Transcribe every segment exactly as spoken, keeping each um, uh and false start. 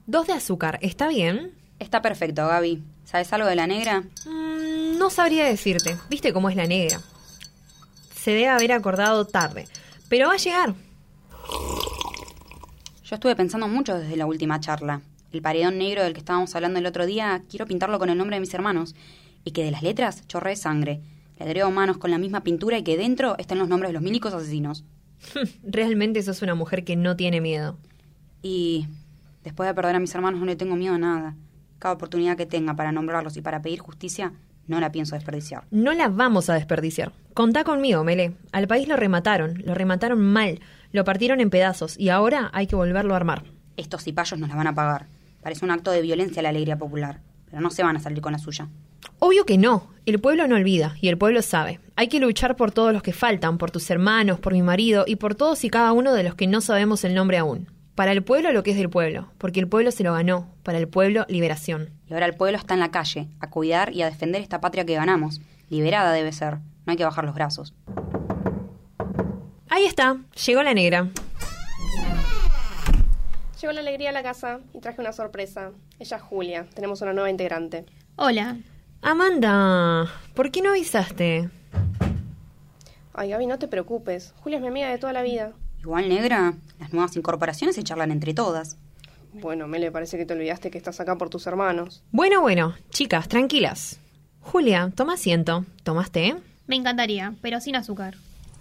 Dos de azúcar, ¿está bien? Está perfecto, Gaby. ¿Sabes algo de la negra? Mm, no sabría decirte. ¿Viste cómo es la negra? Se debe haber acordado tarde, pero va a llegar. Yo estuve pensando mucho desde la última charla. El paredón negro del que estábamos hablando el otro día, quiero pintarlo con el nombre de mis hermanos. Y que de las letras chorree sangre. Le agrego manos con la misma pintura y que dentro estén los nombres de los milicos asesinos. Realmente sos una mujer que no tiene miedo. Y después de perder a mis hermanos no le tengo miedo a nada. Cada oportunidad que tenga para nombrarlos y para pedir justicia, no la pienso desperdiciar. No la vamos a desperdiciar. Contá conmigo, Mele. Al país lo remataron, lo remataron mal, lo partieron en pedazos y ahora hay que volverlo a armar. Estos cipayos nos la van a pagar. Parece un acto de violencia la alegría popular, pero no se van a salir con la suya. Obvio que no. El pueblo no olvida y el pueblo sabe. Hay que luchar por todos los que faltan, por tus hermanos, por mi marido y por todos y cada uno de los que no sabemos el nombre aún. Para el pueblo lo que es del pueblo, porque el pueblo se lo ganó. Para el pueblo, liberación. Y ahora el pueblo está en la calle, a cuidar y a defender esta patria que ganamos. Liberada debe ser. No hay que bajar los brazos. Ahí está. Llegó la negra. Llegó la alegría a la casa y traje una sorpresa. Ella es Julia. Tenemos una nueva integrante. Hola. Amanda, ¿por qué no avisaste? Ay, Gaby, no te preocupes. Julia es mi amiga de toda la vida. Igual, negra, las nuevas incorporaciones se charlan entre todas. Bueno, Mele, parece que te olvidaste que estás acá por tus hermanos. Bueno, bueno, chicas, tranquilas. Julia, toma asiento. ¿Tomaste, eh? Me encantaría, pero sin azúcar.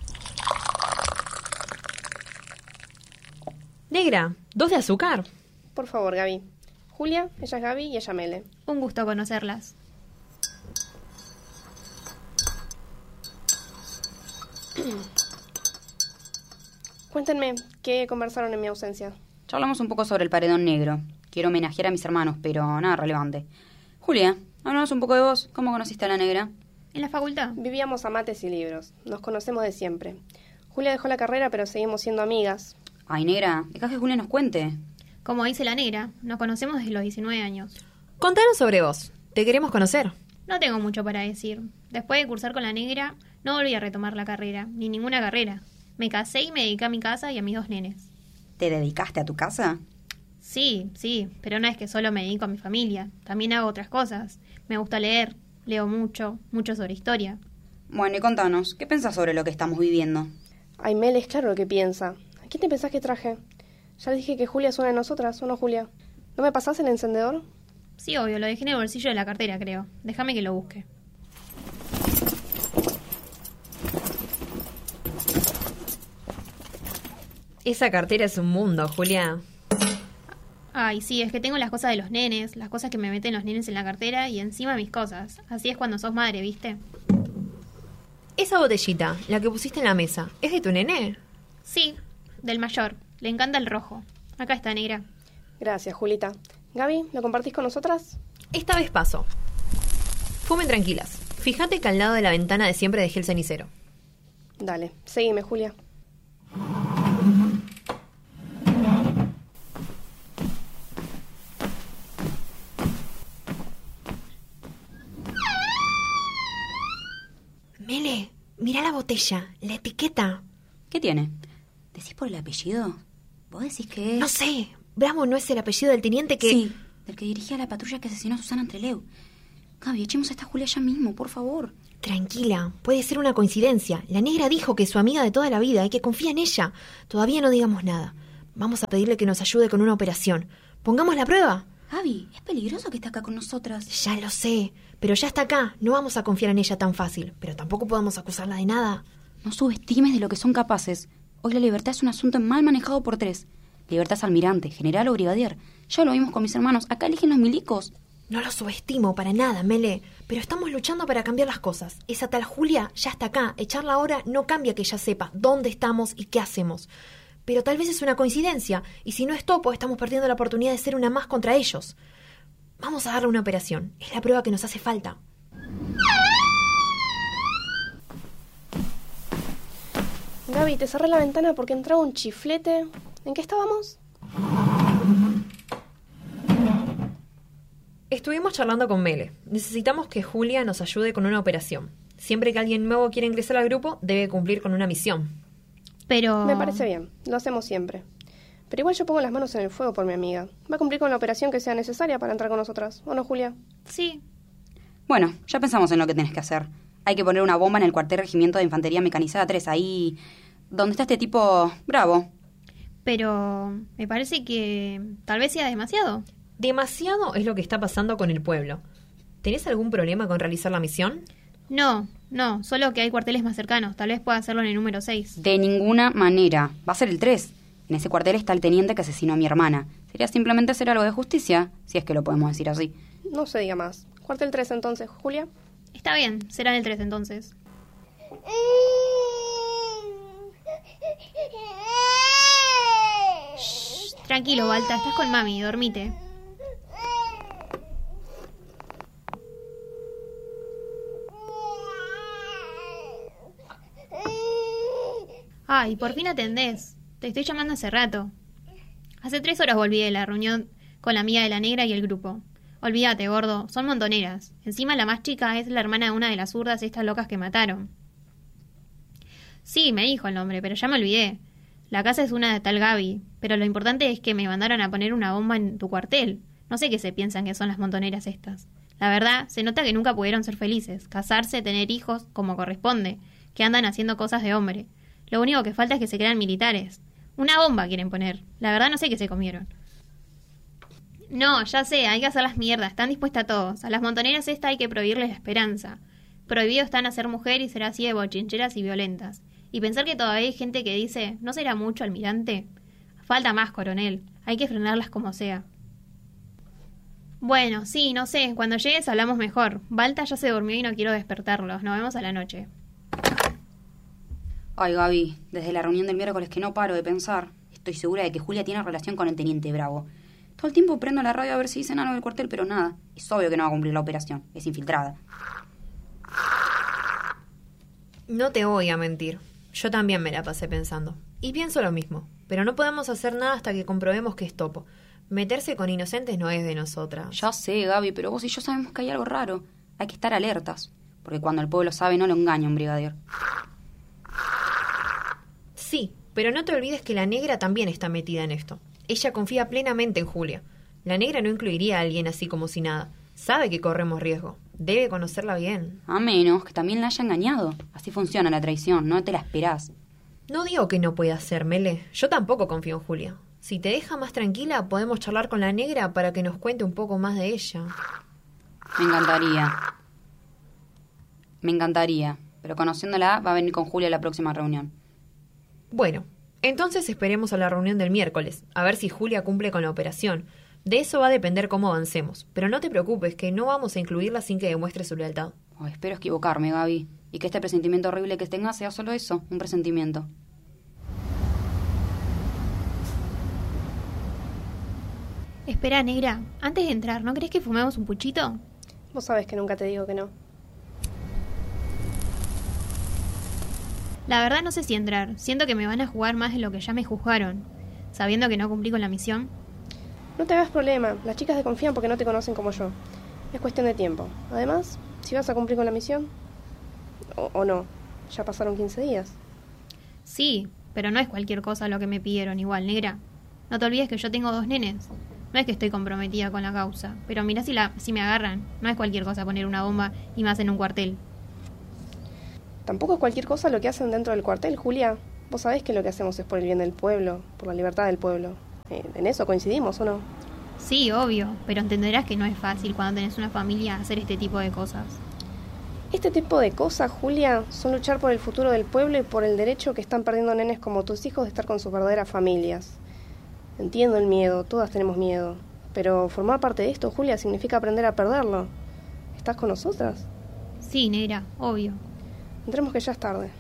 Negra, ¿dos de azúcar? Por favor, Gaby. Julia, ella es Gaby y ella Mele. Un gusto conocerlas. Cuéntenme, ¿qué conversaron en mi ausencia? Charlamos un poco sobre el paredón negro. Quiero homenajear a mis hermanos, pero nada relevante. Julia, háblanos un poco de vos. ¿Cómo conociste a la negra? ¿En la facultad? Vivíamos a mates y libros. Nos conocemos de siempre. Julia dejó la carrera, pero seguimos siendo amigas. Ay, negra, dejá que Julia nos cuente. Como dice la negra, nos conocemos desde los diecinueve años. Contanos sobre vos. Te queremos conocer. No tengo mucho para decir. Después de cursar con la negra, no volví a retomar la carrera, ni ninguna carrera. Me casé y me dediqué a mi casa y a mis dos nenes. ¿Te dedicaste a tu casa? Sí, sí, pero no es que solo me dedico a mi familia. También hago otras cosas. Me gusta leer, leo mucho, mucho sobre historia. Bueno, y contanos, ¿qué pensás sobre lo que estamos viviendo? Ay, Mel, es claro lo que piensa. ¿A quién te pensás que traje? Ya dije que Julia es una de nosotras, ¿o no, Julia? ¿No me pasás el encendedor? Sí, obvio, lo dejé en el bolsillo de la cartera, creo. Déjame que lo busque. Esa cartera es un mundo, Julia. Ay, sí, es que tengo las cosas de los nenes, las cosas que me meten los nenes en la cartera y encima mis cosas. Así es cuando sos madre, ¿viste? Esa botellita, la que pusiste en la mesa, ¿es de tu nene? Sí, del mayor. Le encanta el rojo. Acá está, negra. Gracias, Julita. Gaby, ¿lo compartís con nosotras? Esta vez paso. Fumen tranquilas. Fíjate que al lado de la ventana de siempre dejé el cenicero. Dale, seguime, Julia. Mele, mira la botella, la etiqueta. ¿Qué tiene? ¿Decís por el apellido? ¿Vos decís que es...? No sé, Bravo no es el apellido del teniente que... Sí, del que dirigía la patrulla que asesinó a Susana Entreleu. Gaby, echemos a esta Julia ya mismo, por favor. Tranquila, puede ser una coincidencia. La negra dijo que es su amiga de toda la vida y que confía en ella. Todavía no digamos nada. Vamos a pedirle que nos ayude con una operación. ¿Pongamos la prueba? Gaby, es peligroso que esté acá con nosotras. Ya lo sé, pero ya está acá. No vamos a confiar en ella tan fácil, pero tampoco podemos acusarla de nada. No subestimes de lo que son capaces. Hoy la libertad es un asunto mal manejado por tres. Libertad es almirante, general o brigadier. Ya lo vimos con mis hermanos. Acá eligen los milicos. No lo subestimo para nada, Mele, pero estamos luchando para cambiar las cosas. Esa tal Julia ya está acá. Echarla ahora no cambia que ella sepa dónde estamos y qué hacemos. Pero tal vez es una coincidencia, y si no es topo, estamos perdiendo la oportunidad de ser una más contra ellos. Vamos a darle una operación. Es la prueba que nos hace falta. Gaby, te cerré la ventana porque entraba un chiflete. ¿En qué estábamos? Estuvimos charlando con Mele. Necesitamos que Julia nos ayude con una operación. Siempre que alguien nuevo quiera ingresar al grupo, debe cumplir con una misión. Pero... Me parece bien, lo hacemos siempre. Pero igual yo pongo las manos en el fuego por mi amiga. Va a cumplir con la operación que sea necesaria para entrar con nosotras. ¿O no, Julia? Sí. Bueno, ya pensamos en lo que tenés que hacer. Hay que poner una bomba en el cuartel Regimiento de Infantería Mecanizada tres, ahí donde está este tipo Bravo. Pero me parece que tal vez sea demasiado. Demasiado es lo que está pasando con el pueblo. ¿Tenés algún problema con realizar la misión? No, no, solo que hay cuarteles más cercanos. Tal vez pueda hacerlo en el número seis. De ninguna manera. Va a ser el tres. En ese cuartel está el teniente que asesinó a mi hermana. Sería simplemente hacer algo de justicia, si es que lo podemos decir así. No se diga más. Cuartel tres entonces, Julia. Está bien, será en el tres entonces. Shh, tranquilo, Balta, estás con mami, dormite. Ay, por fin atendés. Te estoy llamando hace rato. Hace tres horas volví de la reunión con la amiga de la negra y el grupo. Olvídate, gordo, son montoneras. Encima la más chica es la hermana de una de las zurdas estas locas que mataron. Sí, me dijo el nombre, pero ya me olvidé. La casa es una de tal Gaby, pero lo importante es que me mandaron a poner una bomba en tu cuartel. No sé qué se piensan que son las montoneras estas. La verdad, se nota que nunca pudieron ser felices, casarse, tener hijos, como corresponde, que andan haciendo cosas de hombre. Lo único que falta es que se crean militares. Una bomba quieren poner. La verdad no sé qué se comieron. No, ya sé, hay que hacer las mierdas, están dispuestas a todos. A las montoneras esta hay que prohibirles la esperanza. Prohibido están a ser mujer y ser así de bochincheras y violentas. Y pensar que todavía hay gente que dice, ¿no será mucho, almirante? Falta más, coronel. Hay que frenarlas como sea. Bueno, sí, no sé, cuando llegues hablamos mejor. Balta ya se durmió y no quiero despertarlos. Nos vemos a la noche. Ay, Gaby, desde la reunión del miércoles que no paro de pensar. Estoy segura de que Julia tiene relación con el teniente Bravo. Todo el tiempo prendo la radio a ver si dicen algo del cuartel, pero nada. Es obvio que no va a cumplir la operación. Es infiltrada. No te voy a mentir. Yo también me la pasé pensando. Y pienso lo mismo. Pero no podemos hacer nada hasta que comprobemos que es topo. Meterse con inocentes no es de nosotras. Ya sé, Gaby, pero vos y yo sabemos que hay algo raro. Hay que estar alertas. Porque cuando el pueblo sabe, no lo engaña un brigadier. Sí, pero no te olvides que la negra también está metida en esto. Ella confía plenamente en Julia. La negra no incluiría a alguien así como si nada. Sabe que corremos riesgo. Debe conocerla bien. A menos que también la haya engañado. Así funciona la traición, no te la esperás. No digo que no pueda ser, Mele. Yo tampoco confío en Julia. Si te deja más tranquila, podemos charlar con la negra para que nos cuente un poco más de ella. Me encantaría. Me encantaría. Pero conociéndola, va a venir con Julia a la próxima reunión. Bueno, entonces esperemos a la reunión del miércoles, a ver si Julia cumple con la operación. De eso va a depender cómo avancemos. Pero no te preocupes, que no vamos a incluirla sin que demuestre su lealtad. Oh, espero equivocarme, Gaby. Y que este presentimiento horrible que tenga sea solo eso, un presentimiento. Espera, negra, antes de entrar, ¿no crees que fumemos un puchito? Vos sabés que nunca te digo que no. La verdad no sé si entrar. Siento que me van a jugar más de lo que ya me juzgaron. Sabiendo que no cumplí con la misión. No te hagas problema. Las chicas desconfían porque no te conocen como yo. Es cuestión de tiempo. Además, si vas a cumplir con la misión... O, o no. Ya pasaron quince días. Sí, pero no es cualquier cosa lo que me pidieron igual, negra. No te olvides que yo tengo dos nenes. No es que estoy comprometida con la causa. Pero mirá si, la, si me agarran. No es cualquier cosa poner una bomba y más en un cuartel. Tampoco es cualquier cosa lo que hacen dentro del cuartel, Julia. Vos sabés que lo que hacemos es por el bien del pueblo, por la libertad del pueblo. Eh, ¿En eso coincidimos o no? Sí, obvio, pero entenderás que no es fácil cuando tenés una familia hacer este tipo de cosas. Este tipo de cosas, Julia, son luchar por el futuro del pueblo y por el derecho que están perdiendo nenes como tus hijos de estar con sus verdaderas familias. Entiendo el miedo, todas tenemos miedo. Pero formar parte de esto, Julia, significa aprender a perderlo. ¿Estás con nosotras? Sí, negra, obvio. Entremos que ya es tarde.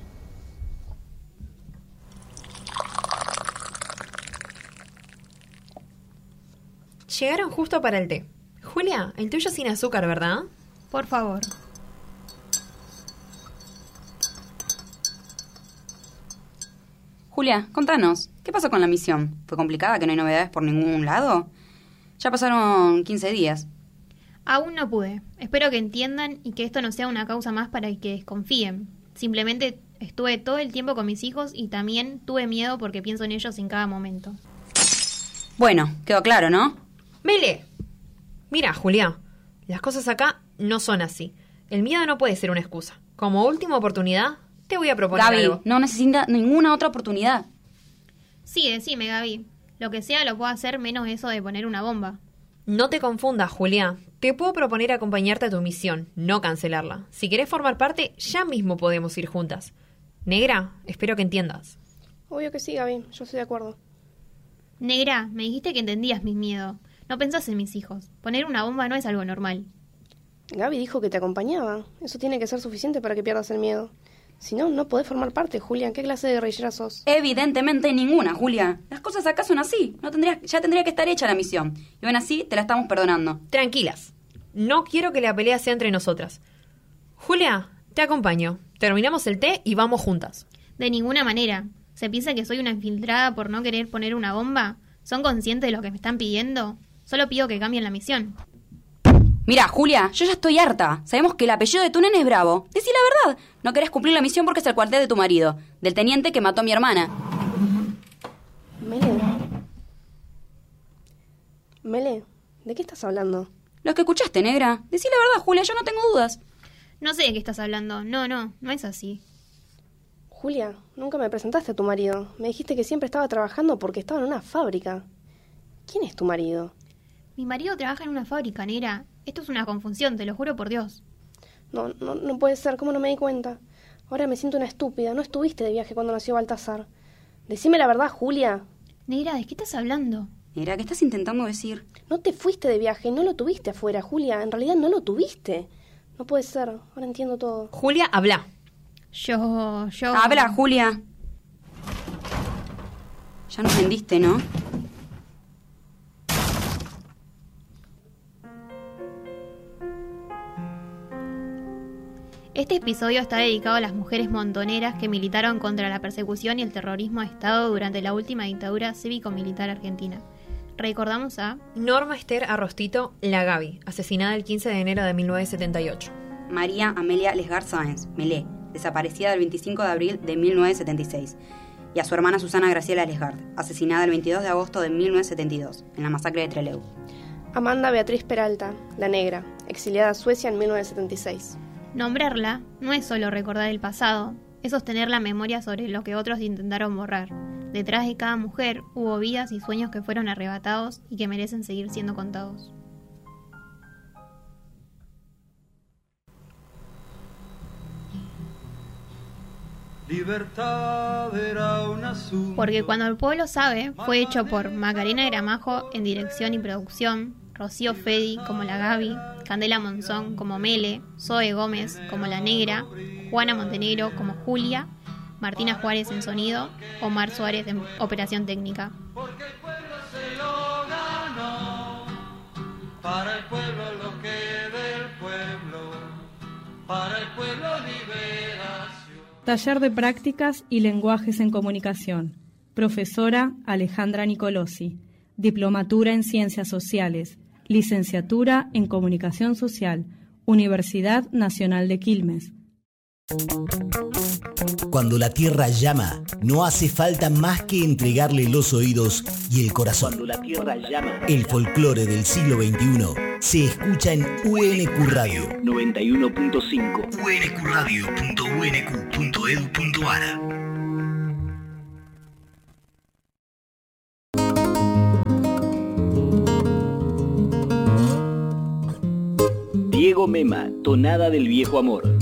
Llegaron justo para el té. Julia, el tuyo sin azúcar, ¿verdad? Por favor. Julia, contanos, ¿qué pasó con la misión? ¿Fue complicada, que no hay novedades por ningún lado? Ya pasaron quince días. Aún no pude. Espero que entiendan y que esto no sea una causa más para que desconfíen. Simplemente estuve todo el tiempo con mis hijos y también tuve miedo porque pienso en ellos en cada momento. Bueno, quedó claro, ¿no? Mele, mira, Julia, las cosas acá no son así. El miedo no puede ser una excusa. Como última oportunidad, te voy a proponer Gaby, algo. no necesita ninguna otra oportunidad. Sí, decime, Gaby. Lo que sea lo puedo hacer menos eso de poner una bomba. No te confundas, Julia. Te puedo proponer acompañarte a tu misión, no cancelarla. Si querés formar parte, ya mismo podemos ir juntas. Negra, espero que entiendas. Obvio que sí, Gaby, yo estoy de acuerdo. Negra, me dijiste que entendías mis miedos. No pensás en mis hijos. Poner una bomba no es algo normal. Gaby dijo que te acompañaba. Eso tiene que ser suficiente para que pierdas el miedo. Si no, no podés formar parte, Julia. ¿Qué clase de guerrillera sos? Evidentemente ninguna, Julia. Las cosas acá son así. No tendrías, ya tendría que estar hecha la misión. Y aún así, te la estamos perdonando. Tranquilas. No quiero que la pelea sea entre nosotras. Julia, te acompaño. Terminamos el té y vamos juntas. De ninguna manera. ¿Se piensa que soy una infiltrada por no querer poner una bomba? ¿Son conscientes de lo que me están pidiendo? Solo pido que cambien la misión. Mira, Julia, yo ya estoy harta. Sabemos que el apellido de tu nene es Bravo. Decí la verdad. No querés cumplir la misión porque es el cuartel de tu marido, del teniente que mató a mi hermana. Mele. Mele, ¿de qué estás hablando? Lo que escuchaste, negra. Decí la verdad, Julia, yo no tengo dudas. No sé de qué estás hablando. No, no, no es así. Julia, nunca me presentaste a tu marido. Me dijiste que siempre estaba trabajando porque estaba en una fábrica. ¿Quién es tu marido? Mi marido trabaja en una fábrica, negra. Esto es una confusión, te lo juro por Dios. No, no, no puede ser, ¿cómo no me di cuenta? Ahora me siento una estúpida. No estuviste de viaje cuando nació Baltasar. Decime la verdad, Julia. Negra, ¿de qué estás hablando? Negra, ¿qué estás intentando decir? No te fuiste de viaje, no lo tuviste afuera, Julia. En realidad no lo tuviste. No puede ser, ahora entiendo todo. Julia, habla. Yo, yo... Habla, Julia. Ya nos vendiste, ¿no? Este episodio está dedicado a las mujeres montoneras que militaron contra la persecución y el terrorismo de Estado durante la última dictadura cívico-militar argentina. Recordamos a... Norma Esther Arrostito, la Gaby, asesinada el quince de enero de mil novecientos setenta y ocho. María Amelia Lesgar Sáenz, Melé, desaparecida el veinticinco de abril de mil novecientos setenta y seis. Y a su hermana Susana Graciela Lesgard, asesinada el veintidós de agosto de mil novecientos setenta y dos, en la masacre de Trelew. Amanda Beatriz Peralta, la negra, exiliada a Suecia en mil novecientos setenta y seis. Nombrarla no es solo recordar el pasado, es sostener la memoria sobre lo que otros intentaron borrar. Detrás de cada mujer hubo vidas y sueños que fueron arrebatados y que merecen seguir siendo contados. Libertad era un asunto. Porque Cuando el pueblo sabe fue hecho por Macarena Gramajo en dirección y producción, Rocío Fedi como la Gaby, Candela Monzón como Mele, Zoe Gómez como la Negra, Juana Montenegro como Julia, Martina Juárez en sonido, Omar Suárez en operación técnica. Porque el pueblo se lo ganó, para el pueblo lo que del pueblo, para el pueblo liberación. Taller de Prácticas y Lenguajes en Comunicación. Profesora Alejandra Nicolosi. Diplomatura en Ciencias Sociales. Licenciatura en Comunicación Social. Universidad Nacional de Quilmes. Cuando la tierra llama, no hace falta más que entregarle los oídos y el corazón. Cuando la tierra llama. El folclore del siglo veintiuno se escucha en U N Q Radio noventa y uno punto cinco. u n q radio punto u n q punto e d u punto a r. Diego Mema, Tonada del Viejo Amor.